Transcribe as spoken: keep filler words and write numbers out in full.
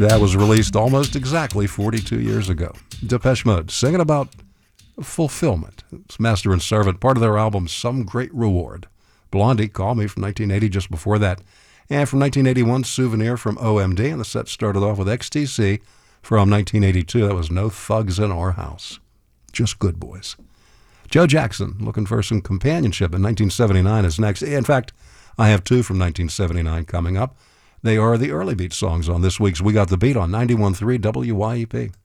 That was released almost exactly forty-two years ago. Depeche Mode, singing about fulfillment. It's Master and Servant, part of their album Some Great Reward. Blondie, Call Me from nineteen eighty, just before that. And from nineteen eighty-one, Souvenir from O M D. And the set started off with X T C from nineteen eighty-two. That was No Thugs in Our House. Just good boys. Joe Jackson, looking for some companionship in nineteen seventy-nine is next. In fact, I have two from nineteen seventy-nine coming up. They are the early beat songs on this week's We Got the Beat on ninety-one point three W Y E P.